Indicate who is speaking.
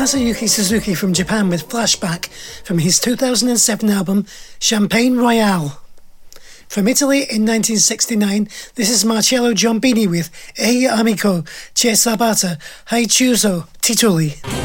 Speaker 1: Masayuki Suzuki from Japan with Flashback from his 2007 album Champagne Royale. From Italy in 1969, this is Marcello Giombini with Ehi Amico, C'è Sabata, Hai Chiuso, Titoli.